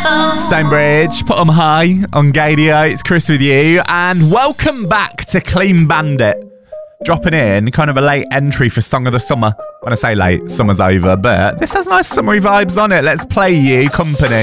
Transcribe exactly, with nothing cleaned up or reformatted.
Stonebridge, put 'em high on Gadio. It's Chris with you, and welcome back to Clean Bandit. Dropping in kind of a late entry for Song of the Summer. When I say late, summer's over, but this has nice summery vibes on it. Let's play you company.